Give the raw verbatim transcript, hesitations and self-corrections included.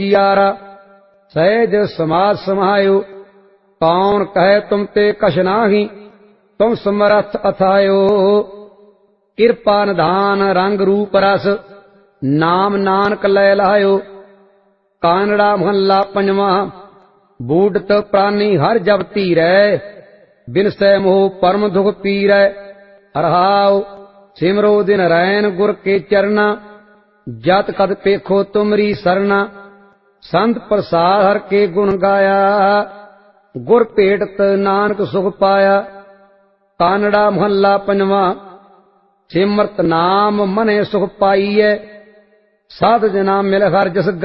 यारा सहज समाज समायो कौन कहे तुम ते कछ नाही तुम समर्थ अथायो कृपा निधान रंग रूप रस नाम नानक लै लायो। कानड़ा महला पंजवा। बूढ़त प्राणी हर जब धीरै बिनसै मोह परम दुख पीरै। हरहाओ सिमरो दिन रैन गुर के चरना जत कद पेखो तुमरी सरना। संत प्रसाद हर के गुण गाया गुर भेटत नानक सुख पाया। कानड़ा महला पंजवा। सिमरत नाम मने सुख पाईऐ साध जना मिल हर जस